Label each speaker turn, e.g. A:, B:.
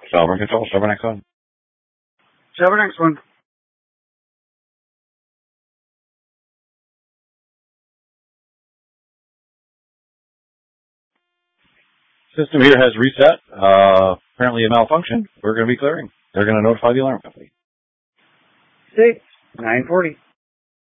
A: Sovereign Control, Silver next one.
B: Silver next one.
A: System here has reset. Apparently a malfunction. We're going to be clearing. They're going to notify the alarm company.
B: 940.